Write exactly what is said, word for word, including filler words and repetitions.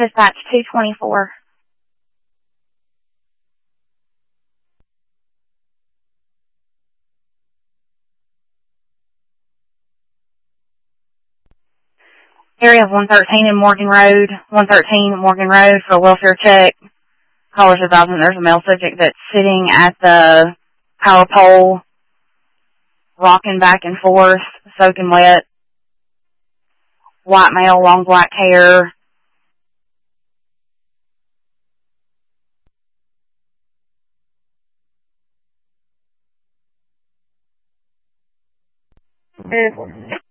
Dispatch two twenty-four. Area of one thirteen in Morgan Road, one thirteen Morgan Road for a welfare check. Callers advising there's a male subject that's sitting at the power pole, rocking back and forth, soaking wet. White male, long black hair. Mm.